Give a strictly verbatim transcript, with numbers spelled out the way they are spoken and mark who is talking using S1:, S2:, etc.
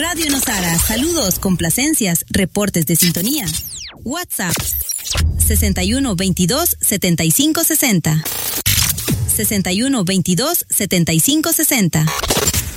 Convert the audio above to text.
S1: Radio Nosara. Saludos, complacencias, reportes de sintonía. WhatsApp sesenta y uno veintidós setenta y cinco sesenta. sesenta y uno veintidós setenta y cinco sesenta.